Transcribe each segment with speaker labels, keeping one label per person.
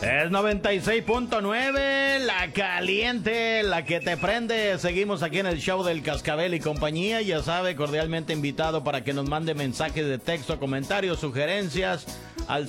Speaker 1: Es 96.9, la caliente, la que te prende. Seguimos aquí en el show del Cascabel y compañía. Ya sabe, cordialmente invitado para que nos mande mensajes de texto, comentarios, sugerencias al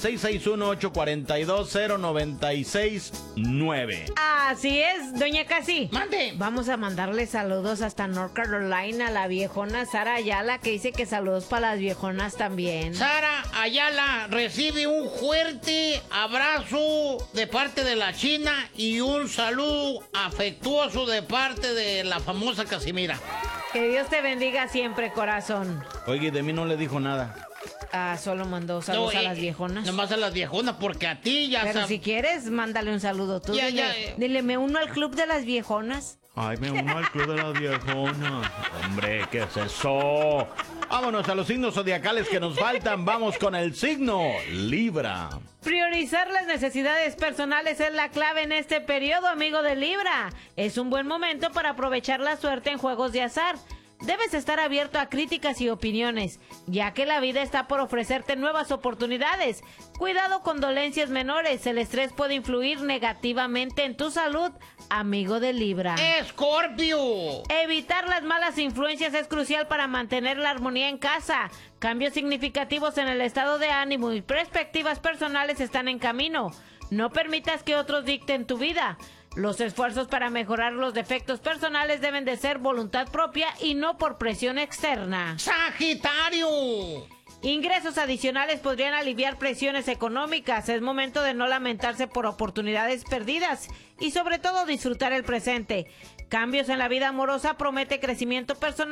Speaker 1: 661-842-0969.
Speaker 2: Así es, doña Casi.
Speaker 1: Mande.
Speaker 2: Vamos a mandarle saludos hasta North Carolina a la viejona Sara Ayala, que dice que saludos para las viejonas también.
Speaker 3: Sara Ayala recibe un fuerte abrazo de parte de la China y un saludo afectuoso de parte de la famosa Casimira.
Speaker 2: Que Dios te bendiga siempre, corazón.
Speaker 1: Oye, de mí no le dijo nada.
Speaker 2: Ah, solo mandó saludos a las viejonas.
Speaker 3: Nomás a las viejonas, porque a ti ya
Speaker 2: Pero
Speaker 3: sabes.
Speaker 2: si quieres, mándale un saludo tú.
Speaker 3: Ya,
Speaker 2: Dile, me uno al club de las viejonas.
Speaker 1: Ay, me uno al club de las viejonas. Hombre, ¿qué es eso? Vámonos a los signos zodiacales que nos faltan. Vamos con el signo Libra.
Speaker 2: Priorizar las necesidades personales es la clave en este periodo, amigo de Libra. Es un buen momento para aprovechar la suerte en juegos de azar. Debes estar abierto a críticas y opiniones, ya que la vida está por ofrecerte nuevas oportunidades. Cuidado con dolencias menores, el estrés puede influir negativamente en tu salud, amigo de Libra.
Speaker 3: ¡Escorpio!
Speaker 2: Evitar las malas influencias es crucial para mantener la armonía en casa. Cambios significativos en el estado de ánimo y perspectivas personales están en camino. No permitas que otros dicten tu vida. Los esfuerzos para mejorar los defectos personales deben de ser voluntad propia y no por presión externa.
Speaker 3: ¡Sagitario!
Speaker 2: Ingresos adicionales podrían aliviar presiones económicas. Es momento de no lamentarse por oportunidades perdidas y sobre todo disfrutar el presente. Cambios en la vida amorosa promete crecimiento personal.